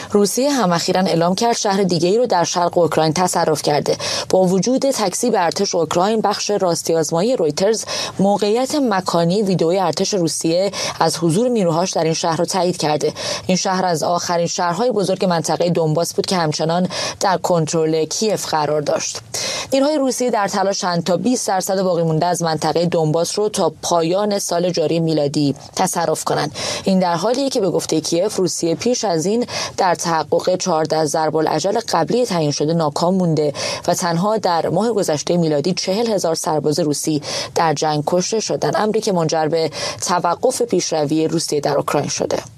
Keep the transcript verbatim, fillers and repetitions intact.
روسیه هم اخیراً اعلام کرد شهر دیگه‌ای رو در شرق اوکراین تصرف کرده. با وجود تکذیب ارتش اوکراین، بخش راستی آزمایی رویترز موقعیت مکانی ویدئوی ارتش روسیه از حضور نیروهاش در این شهر رو تایید کرده. این شهر از آخرین شهرهای بزرگ منطقه دونباس بود که همچنان در کنترل کیف قرار داشت. نیروهای روسیه در تلاشند تا بیست درصد باقی مونده از منطقه دونباس رو تا پایان سال جاری میلادی تصرف کنند. این در حالیه که به گفته کیف روسیه پیش از این در تحقق چهارده ضرب الاجل قبلی تعیین شده ناکام مونده و تنها در ماه گذشته میلادی چهل هزار سرباز روسی در جنگ کشته شدند، امری که منجر به توقف پیشروی روسیه در اوکراین شده.